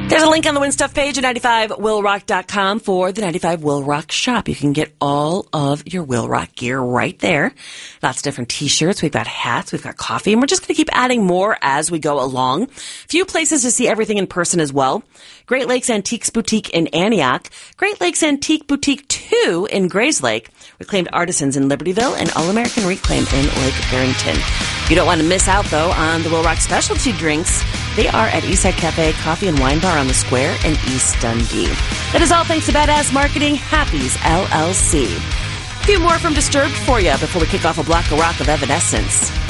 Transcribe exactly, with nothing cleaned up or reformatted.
There's a link on the Win Stuff page at ninety-five will rock dot com for the ninety-five Will Rock shop. You can get all of your Will Rock gear right there. Lots of different t-shirts. We've got hats. We've got coffee. And we're just going to keep adding more as we go along. Few places to see everything in person as well. Great Lakes Antiques Boutique in Antioch. Great Lakes Antique Boutique two in Grayslake. Reclaimed Artisans in Libertyville. And All-American Reclaim in Lake Barrington. You don't want to miss out, though, on the Will Rock specialty drinks. They are at Eastside Cafe Coffee and Wine Bar on the Square in East Dundee. That is all thanks to Badass Marketing, Happy's L L C. A few more from Disturbed for you before we kick off a block of rock of Evanescence.